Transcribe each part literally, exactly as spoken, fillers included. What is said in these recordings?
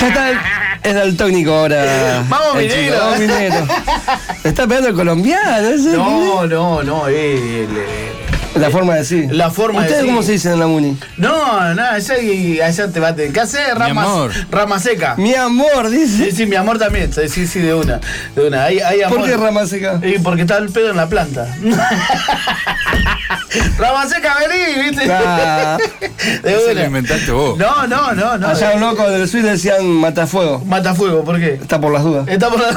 Ya está, es daltónico ahora. Vamos, Minero. Vamos, Minero. Está pegando el colombiano. ¿Ese? No, no, no, eh, La forma de decir. La forma de ¿Ustedes decir. cómo se dicen en la Muni? No, no, ese allá te bate. ¿Qué hace? Rama, rama seca. Mi amor, dice. Sí, sí, mi amor también. Sí, sí, de una. De una. Hay, hay amor. ¿Por qué rama seca? Y porque está el pedo en la planta. Rama seca, vení, ¿viste? Ah. De Eso una. lo inventaste vos. No, no, no, no. Allá un loco del sur decían matafuego. Matafuego, ¿por qué? Está por las dudas. Está por la...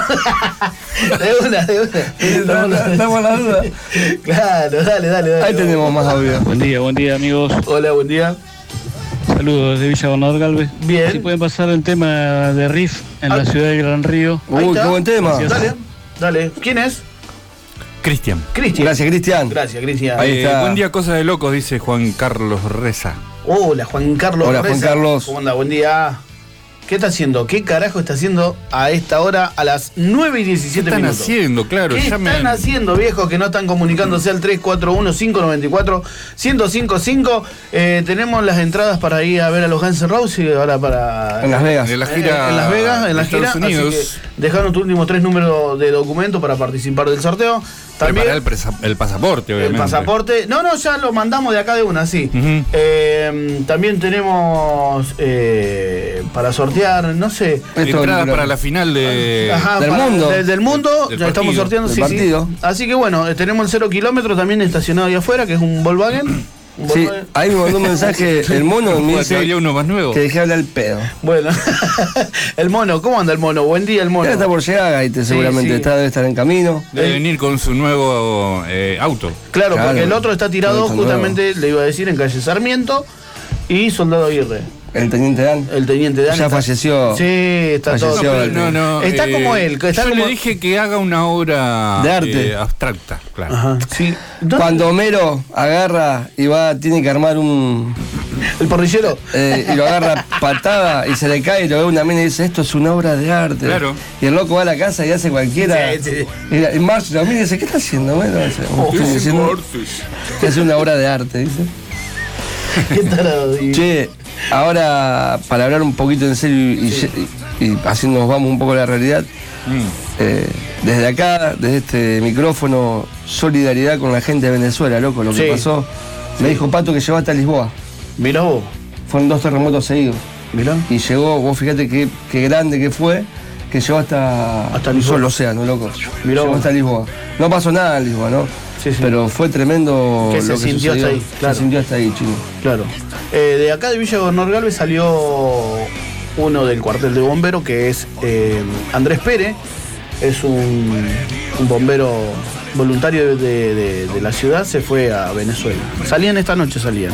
De una, de una. Está por la- está por las dudas. Claro, dale, dale, dale. Ahí tenemos más audio. Buen día, buen día amigos. Hola, buen día. Saludos desde Villa Gobernador Galvez. Bien. Si pueden pasar el tema de Riff en Ah. la ciudad de Gran Río. Ahí Uy, está. qué buen tema. Gracias. Dale, dale. ¿Quién es? Cristian. Cristian. Gracias, Cristian. Gracias, Cristian. Ahí Eh, está. buen día, cosa de locos, dice Juan Carlos Reza. Hola, Juan Carlos. Hola, Juan Reza. Carlos. ¿Cómo anda? Buen día. ¿Qué está haciendo? ¿Qué carajo está haciendo a esta hora a las nueve y ¿Qué diecisiete están minutos? haciendo? Claro, ¿Qué llamen. están haciendo, viejos, que no están comunicándose al tres cuatro uno, cinco nueve cuatro, uno cero cinco cinco? Eh, tenemos las entradas para ir a ver a los Guns N' Roses y ahora para... En Las Vegas. En la Eh, gira en Las Vegas, en la de gira. Estados Unidos. Así que dejaron tus últimos tres números de documento para participar del sorteo. También Preparar el, presa- el pasaporte, el obviamente. pasaporte. No, no, ya lo mandamos de acá de una, sí. Ujú. Eh, también tenemos eh, para sortear, no sé. Esto, Entrada pero- para la final de. Ajá, del para- mundo. de- del mundo, Del ya estamos partido. sorteando, Del sí, partido. sí. Así que bueno, eh, tenemos el cero kilómetros también estacionado ahí afuera, que es un Volkswagen. Un Sí, Volkswagen. ahí me mandó un mensaje el mono y me Que dice había uno más nuevo. que dejé hablar el pedo. Bueno, el mono, ¿cómo anda el mono? Buen día, el mono. Ya está por llegar, Gaite, seguramente sí. está, debe estar en camino. Debe venir con su nuevo eh, auto. Claro, Claro. porque el otro está tirado Todo eso justamente, le iba a decir, en calle Sarmiento y Soldado Aguirre. El teniente Dan. El teniente Dan. Ya está- falleció. Sí, está Falleció todo. el- No, no. Está eh, como él, que está yo como- le dije que haga una obra De arte. eh, abstracta, claro. Ajá, sí. ¿Dónde- Cuando Homero agarra y va, tiene que armar un. El parrillero. eh, y lo agarra patada y se le cae y lo ve una mina y dice: esto es una obra de arte. Claro. Y el loco va a la casa y hace cualquiera. Sí, sí. Y, la- y Marge lo mira y dice: ¿qué está haciendo, Homero? Dice, Oh, "Estoy diciendo Cortes. que es una obra de arte, dice. Qué tarado. Y- Che, ahora para hablar un poquito en serio y, y, y así nos vamos un poco a la realidad. Mm. Eh, desde acá, desde este micrófono, solidaridad con la gente de Venezuela, loco, lo que Sí. pasó. Me dijo Pato que llegó hasta Lisboa. Mirá vos. Fueron dos terremotos seguidos. Mirá. Y llegó, vos fíjate qué, qué grande que fue, que llegó hasta, Hasta cruzó Lisboa. el océano, loco. Mirá llegó vos. hasta Lisboa. No pasó nada en Lisboa, ¿no? Sí, sí. Pero fue tremendo Que se lo que sintió sucedió. hasta ahí, claro. Se sintió hasta ahí, chino. Claro. Eh, de acá de Villa Gobernador Galvez salió uno del cuartel de bomberos, que es eh, Andrés Pérez. Es un, un bombero voluntario de, de- de la ciudad, se fue a Venezuela. Salían esta noche, salían.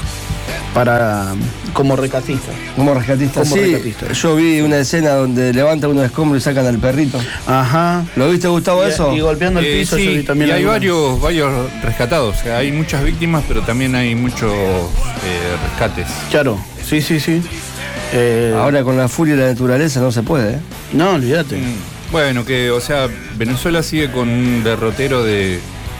Para como rescatista. Como rescatista. Como sí, rescatista. yo vi una escena donde levantan unos escombros y sacan al perrito. Ajá. ¿Lo viste, Gustavo, Y- eso? Y golpeando el Eh, piso, sí, yo vi también y hay alguna- varios, varios rescatados. O sea, hay muchas víctimas, pero también hay muchos eh, rescates. Claro, sí, sí, sí. Eh, Ahora con la furia de la naturaleza no se puede, ¿eh? No, olvídate. Mm. Bueno, que, o sea, Venezuela sigue con un derrotero de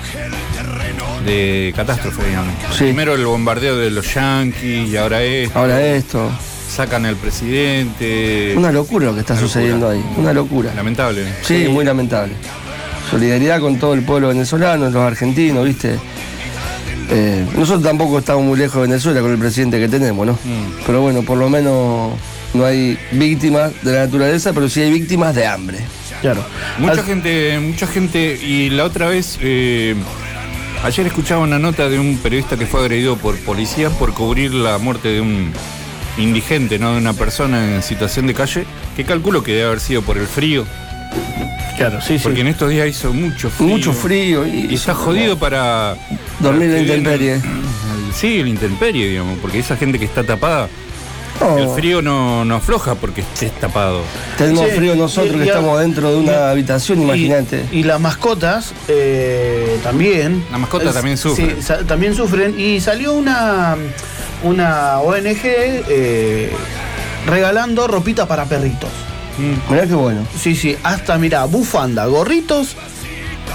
de catástrofe, digamos. Sí. Primero el bombardeo de los yanquis y ahora esto. Ahora esto. Sacan al presidente. Una locura lo que está Una sucediendo locura. ahí. Una locura. Lamentable. Sí, muy lamentable. Solidaridad con todo el pueblo venezolano, los argentinos, ¿viste? Eh, nosotros tampoco estamos muy lejos de Venezuela con el presidente que tenemos, ¿no? Mm. Pero bueno, por lo menos no hay víctimas de la naturaleza, pero sí hay víctimas de hambre. Claro. Mucha Al- gente, mucha gente, y la otra vez, eh, ayer escuchaba una nota de un periodista que fue agredido por policías por cubrir la muerte de un indigente, ¿no? De una persona en situación de calle, que calculo que debe haber sido por el frío, Claro, sí, sí. porque en estos días hizo mucho frío. Mucho frío y, Y está jodido para... dormir en la para que intemperie. viene- Sí, la intemperie, digamos, porque esa gente que está tapada, No, el frío no, no afloja porque estés tapado. tenemos Sí, frío nosotros y- que y- estamos dentro de una y- habitación, imagínate. Y, y las mascotas eh, también. Las mascotas Es- también sufren. Sí, sa- también sufren. Y salió una, una O N G eh, regalando ropita para perritos. Mirá qué bueno. Sí, sí, hasta, mirá, bufanda, gorritos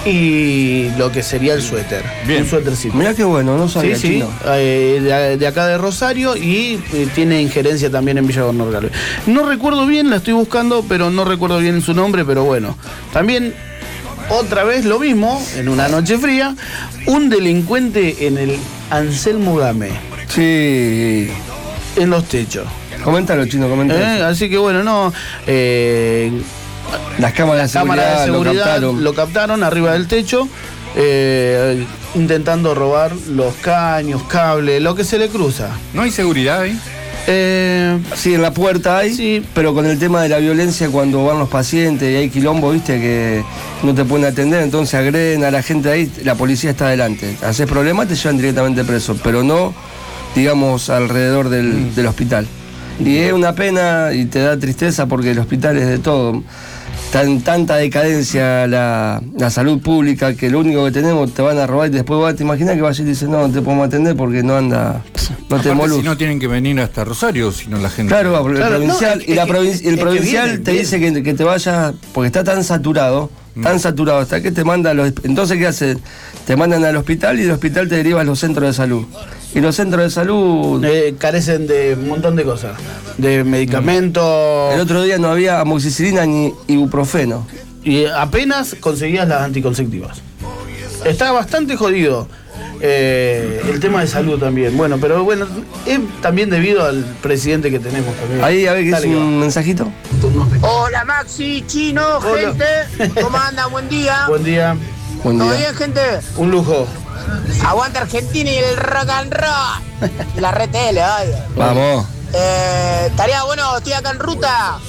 y lo que sería el suéter. Bien. Un suétercito. Mirá qué bueno, no sabía. Sí, sí, chino. eh, de, de acá de Rosario y eh, tiene injerencia también en Villa Gobernador Galvez. No recuerdo bien, la estoy buscando, pero no recuerdo bien su nombre, pero bueno. También, otra vez lo mismo, en una noche fría, un delincuente en el Anselmo Game, Sí. en los techos. Coméntalo, chino, coméntalo. Eh, Así que bueno, no... Eh, Las cámaras de cámaras seguridad, de seguridad lo captaron. lo captaron arriba del techo, eh, intentando robar los caños, cables, lo que se le cruza. ¿No hay seguridad ahí? Eh, Sí, en la puerta hay, Sí. pero con el tema de la violencia cuando van los pacientes y hay quilombo, viste, que no te pueden atender, entonces agreden a la gente ahí, la policía está adelante. Haces problemas, te llevan directamente preso, pero no, digamos, alrededor del, mm. del hospital. Y es una pena y te da tristeza porque el hospital es de todo. Está en tanta decadencia la, la salud pública que lo único que tenemos te van a robar y después vas, te imaginas que vas y dices, no, no te podemos atender porque no anda, no te Aparte, luz. si no tienen que venir hasta Rosario, sino la gente. Claro, el Claro, provincial, no, es y la que- provin- es el que provincial viene, te viene. dice que, que te vayas, porque está tan saturado, tan saturado, hasta que te manda a los... Entonces, ¿qué hace? Te mandan al hospital y del hospital te deriva a los centros de salud. Y los centros de salud... eh, carecen de un montón de cosas. De medicamentos. El otro día no había amoxicilina ni ibuprofeno. Y apenas conseguías las anticonceptivas. Está bastante jodido eh, el tema de salud también. Bueno, pero bueno, es también debido al presidente que tenemos también. Ahí, a ver, ¿qué es Dale, un mensajito? Hola Maxi, Chino, Hola. gente, ¿cómo andan? Buen día. Buen día. Buen ¿Todo día. bien, gente? Un lujo. Aguanta Argentina y el rock and roll. Y la red tele, ay. Vamos. Eh, estaría bueno, estoy acá en ruta.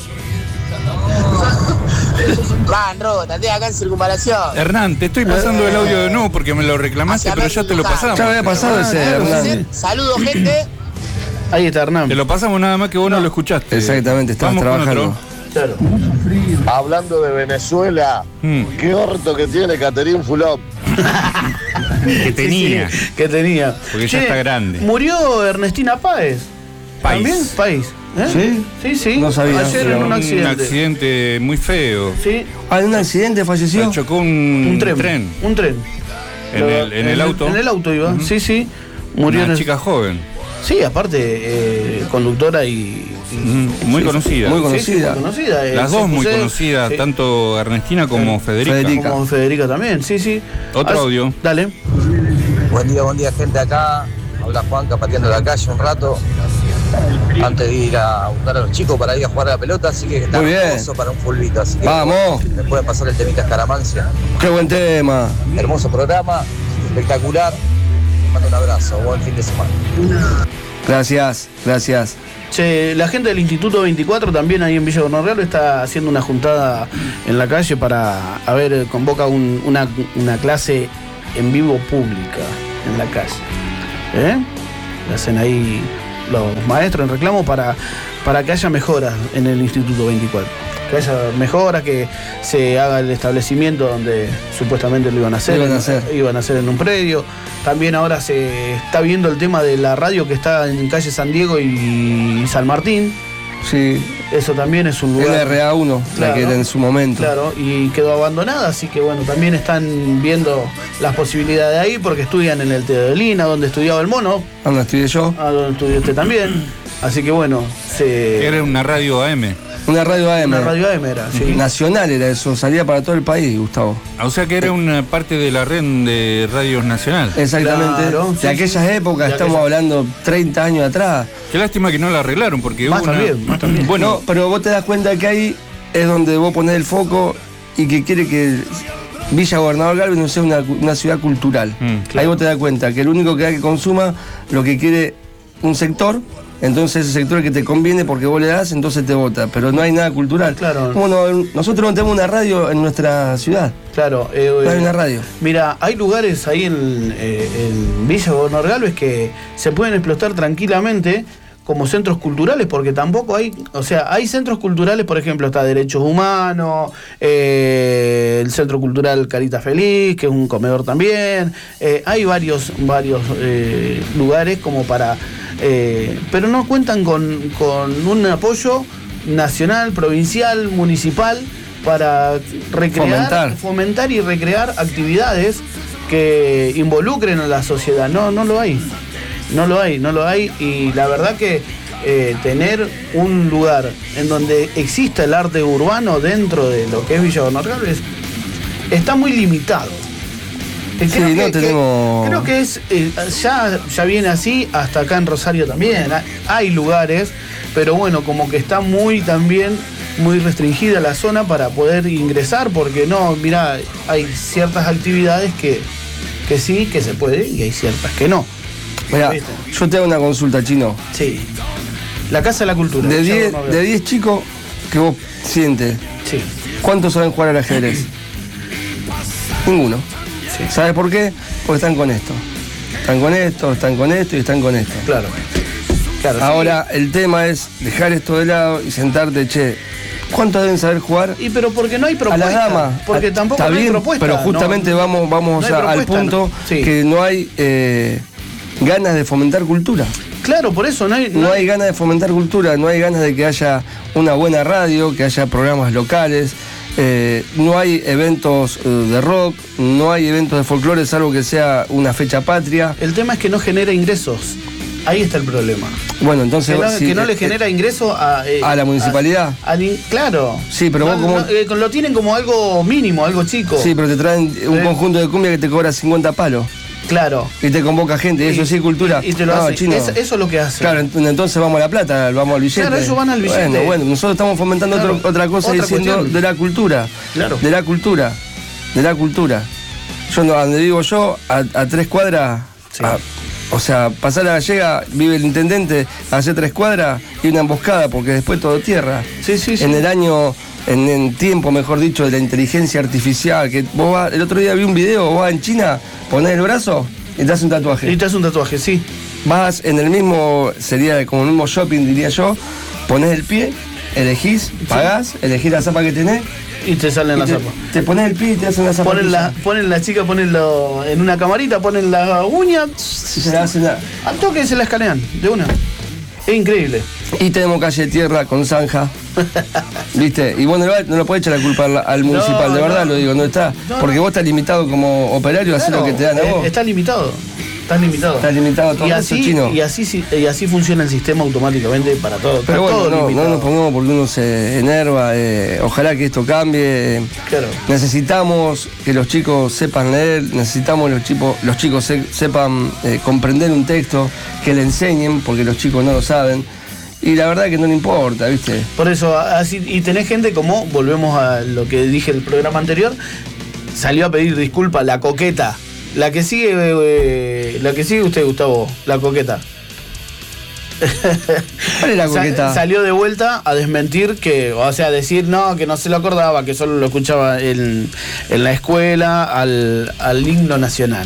Va, en ruta, estoy acá en circunvalación. Hernán, te estoy pasando el audio de nuevo porque me lo reclamaste, Hacia pero ya te lo México, pasamos. Ya había pasado ese, Hernán. Saludos, gente. Ahí está Hernán. Te lo pasamos nada más que vos no, lo escuchaste. Exactamente, estabas Vamos con trabajando. Claro. Hablando de Venezuela, Mm. qué orto que tiene Caterín Fulop. Que tenía. Sí, sí, que tenía. Porque ya está grande. Murió Ernestina Páez. País. ¿También? País. ¿Eh? ¿Sí? Sí, sí. No sabía, Ayer pero en un Un accidente. accidente muy feo. Sí. Ah, en un accidente falleció. Chocó un, Un tren. tren Un tren. en el, en el auto. En el auto iba. Ujú. Sí, sí. Murió en Una el- chica joven. Sí, aparte, eh, conductora y. y- Ujú, muy sí, conocida. Muy sí, conocida. sí, muy conocida. eh, Las dos muy C Q C, conocidas, sí, tanto Ernestina como Federica. Federica. como Federica también, sí, sí. Otro As- audio. Dale. Buen día, buen día, gente acá. Habla Juanca pateando la calle un rato. Antes de ir a buscar a los chicos para ir a jugar a la pelota, así que está Muy bien. hermoso para un fulbito. Así que Vamos. me puede pasar el temita Escaramancia. Qué buen tema. Hermoso programa, espectacular. Mando un abrazo, buen fin de semana. Gracias, gracias. Che, la gente del Instituto veinticuatro también ahí en Villa Gobernador está haciendo una juntada en la calle para, a ver, convoca un- una, una clase en vivo pública en la calle. ¿Eh? Le hacen ahí los maestros en reclamo para, para que haya mejoras en el Instituto veinticuatro. Que haya mejoras, que se haga el establecimiento donde supuestamente lo iban a hacer. Lo iban a hacer. Iban a hacer en un predio. También ahora se está viendo el tema de la radio que está en calle San Diego y San Martín. Sí, Eso también es un el lugar. R A uno, Claro. la que era en su momento. Claro, y quedó abandonada, así que bueno, también están viendo las posibilidades de ahí porque estudian en el Teo de Lina, donde estudiaba el mono, ¿Dónde estudié yo? a donde estudió usted también. Así que bueno, se. Era una radio A M. Una radio A M. Una radio A M era, sí. Nacional era eso, salía para todo el país, Gustavo. O sea que era una parte de la red de radios nacional. Exactamente. Claro, sí, de aquellas sí. épocas, De estamos aquellas- hablando treinta años atrás. Qué lástima que no la arreglaron porque Más hubo una... también, más también. Bueno, No, pero vos te das cuenta que ahí es donde vos ponés el foco y que quiere que Villa Gobernador Galvez no sea una, una ciudad cultural. Mm, Ahí vos te das cuenta que el único que hay que consuma lo que quiere un sector, entonces ese sector es el que te conviene porque vos le das, entonces te vota. Pero no hay nada cultural. Claro. ¿Cómo no? Nosotros no tenemos una radio en nuestra ciudad. Claro, eh, No hay eh, una radio. Mira, hay lugares ahí en, eh, en Villa Gobernador Galvez que se pueden explotar tranquilamente como centros culturales, porque tampoco hay, o sea, hay centros culturales, por ejemplo, está Derechos Humanos, eh, el Centro Cultural Carita Feliz, que es un comedor también, eh, hay varios, varios eh, lugares como para, eh, pero no cuentan con, con un apoyo nacional, provincial, municipal, para recrear, Fomentar. fomentar y recrear actividades que involucren a la sociedad. No, no lo hay. No lo hay, no lo hay. Y la verdad que eh, tener un lugar en donde exista el arte urbano dentro de lo que es Villa Bernal Galvez está muy limitado. Creo, Sí, que, no que- tenemos- creo que es eh, ya, ya viene así, hasta acá en Rosario también. Hay- Hay lugares, pero bueno, como que está muy también muy restringida la zona para poder ingresar, porque no, mirá, hay ciertas actividades que, que sí, que se puede, y hay ciertas que no. Mirá, ¿Viste? yo te hago una consulta, Chino. Sí. La Casa de la Cultura. De Villa 10 Bernal de Galvez. diez chicos que vos sientes, Sí. ¿cuántos saben jugar al ajedrez? Ninguno. Sí. ¿Sabes por qué? Porque están con esto. Están con esto, están con esto y están con esto. Claro. Claro, sí. Ahora, el tema es dejar esto de lado y sentarte, che, ¿cuántos deben saber jugar? Y pero porque no hay A propuesta. las damas. Porque A- tampoco está no hay bien, propuesta. pero justamente no- vamos, vamos no hay a- al propuesta, punto ¿no? Sí. que no hay eh, ganas de fomentar cultura. Claro, por eso no hay. No hay ganas de fomentar cultura, no hay ganas de que haya una buena radio, que haya programas locales, eh, no hay eventos eh, de rock, no hay eventos de folclore, salvo que sea una fecha patria. El tema es que no genera ingresos. Ahí está el problema. Bueno, entonces... Que no, si- que no le eh, genera ingreso a. eh, ¿A la municipalidad? a- al in- claro. Sí, pero No, vos como- no, eh, lo tienen como algo mínimo, algo chico. Sí, pero te traen un Eh. conjunto de cumbia que te cobra cincuenta palos Claro. y te convoca gente, y eso sí es cultura. Y, y te lo No, hace. chino. Es- eso es lo que hace. Claro, ent- entonces vamos a la plata, vamos al billete. Claro, ellos van al billete. Bueno, bueno, nosotros estamos fomentando Claro, otro- otra cosa otra diciendo cuestión. de la cultura. Claro. De la cultura. De la cultura. Yo no, donde vivo yo, a, a tres cuadras, Sí. a- o sea, pasar la gallega, vive el intendente, hace tres cuadras y una emboscada, porque después todo tierra. Sí, sí, sí. En el año, en el tiempo, mejor dicho, de la inteligencia artificial, que vos vas, el otro día vi un video, vos vas en China, ponés el brazo y te haces un tatuaje. Y te hace un tatuaje, sí. Vas en el mismo, sería como el mismo shopping, diría yo, pones el pie, elegís, pagás, elegís la zapa que tenés, Y te salen y las te, zapas. te pones el pie y te hacen la zapa. Ponen la, ponen la chica, ponen lo, en una camarita, ponen la uña, Y se la hacen la- al toque se la escanean, de una. Es increíble. Y tenemos calle de tierra con zanja. ¿Viste? Y vos no, lo- no lo podés echar la culpa al, al municipal, de verdad no. lo digo, no está. No, Porque no. vos estás limitado como operario a hacer lo que te dan a eh, vos. Está limitado. Está limitado. Está limitado todo y eso, así, chino. Y así, sí- y así funciona el sistema automáticamente para todo. Pero Está bueno, todo no, no limitado. nos pongamos porque uno se enerva. eh, ojalá que esto cambie. Claro. Necesitamos que los chicos sepan leer, necesitamos los chicos, los chicos se- sepan eh, comprender un texto, que le enseñen, porque los chicos no lo saben. Y la verdad que no le importa, ¿viste? Por eso, así, y tenés gente como, volvemos a lo que dije en el programa anterior, salió a pedir disculpas la coqueta. La que sigue, eh, la que sigue usted, Gustavo, la coqueta. ¿Cuál es la Sa- coqueta? salió de vuelta a desmentir que, o sea, decir no, que no se lo acordaba, que solo lo escuchaba en, en la escuela al, al himno nacional.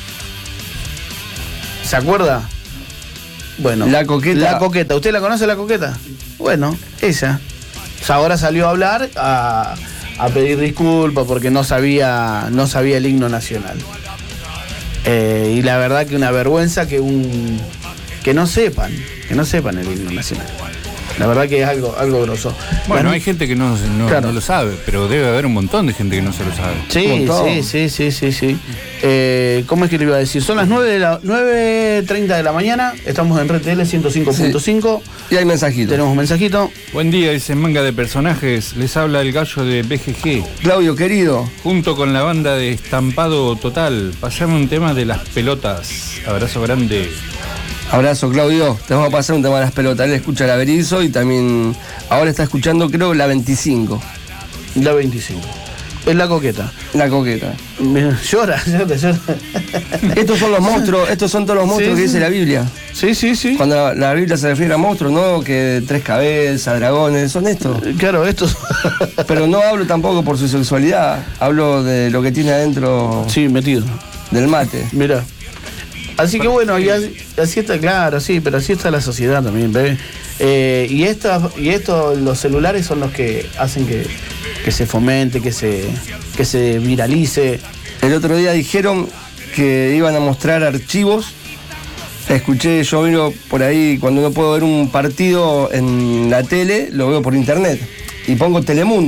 ¿Se acuerda? Bueno. La coqueta. La coqueta. ¿Usted la conoce, la coqueta? Bueno, ella. O sea, ahora salió a hablar, a, a pedir disculpas porque no sabía, no sabía el himno nacional. Eh, y la verdad que una vergüenza que un que no sepan, que no sepan el himno nacional. La verdad que es algo, algo grosso. Bueno, Las- hay gente que no, no, Claro. no lo sabe, pero debe haber un montón de gente que no se lo sabe. Un Sí, montón. sí, sí, sí, sí, sí. Eh, ¿Cómo es que le iba a decir? Son las nueve de la nueve treinta de la mañana, estamos en R T L ciento cinco punto cinco. Y hay mensajitos. Tenemos un mensajito. Buen día, dice Manga de Personajes. Les habla el gallo de B G G. Claudio, querido. Junto con la banda de Estampado Total. Pasame un tema de las pelotas. Abrazo grande. Abrazo, Claudio. Te vamos a pasar un tema de las pelotas. Él escucha la Berizo y también ahora está escuchando, creo, la veinticinco. La veinticinco. Es la coqueta. La coqueta. Mira, llora, llora, llora. Estos son los monstruos, estos son todos los monstruos Sí, que sí. dice la Biblia. Sí, sí, sí. Cuando la, la Biblia se refiere a monstruos, no que tres cabezas, dragones, son estos. Claro, estos. Pero no hablo tampoco por su sexualidad, hablo de lo que tiene adentro Sí, metido. del mate. Mira. Así que bueno, y así, así está, claro, sí, pero así está la sociedad también, ¿ves? Eh, y estas, y esto, los celulares son los que hacen que, que se fomente, que se, que se viralice. El otro día dijeron que iban a mostrar archivos. Escuché, yo veo por ahí, cuando no puedo ver un partido en la tele, lo veo por internet. Y pongo Telemundo.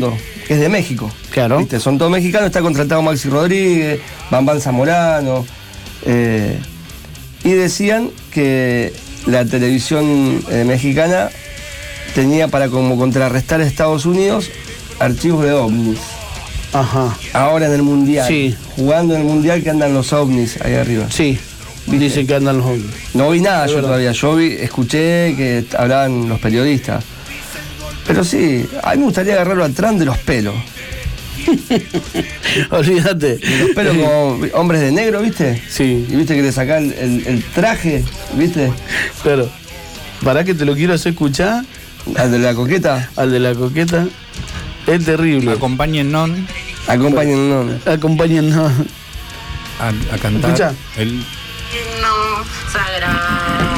que es de México. Claro. ¿Viste? Son todos mexicanos, está contratado Maxi Rodríguez, Bambán Zamorano. Eh, y decían que la televisión eh, mexicana tenía para como contrarrestar a Estados Unidos archivos de ovnis. Ajá. Ahora en el Mundial. Sí. Jugando en el Mundial que andan los ovnis ahí arriba. Sí. ¿Viste? Dicen que andan los ovnis. No vi nada Es yo verdad. todavía. Yo vi, escuché que hablaban los periodistas. Pero sí, a mí me gustaría agarrarlo al Trump de los pelos. Olvídate. De los pelos como hombres de negro, ¿viste? Sí. Y viste que le sacá el, el- el traje, ¿viste? Claro. Pará que te lo quiero hacer escuchar Al de la coqueta. al de la coqueta. Es terrible. Acompáñennos Acompáñennos. Acompáñennos. a, a cantar Escucha. el No, sagrado.